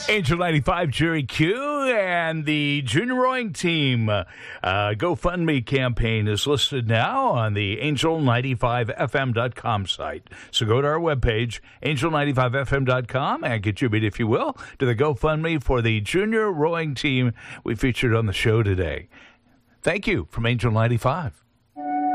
Angel 95, Jerry Q, and the junior rowing team GoFundMe campaign is listed now on the angel95fm.com site. So go to our webpage, angel95fm.com, and contribute, if you will, to the GoFundMe for the junior rowing team we featured on the show today. Thank you from Angel 95.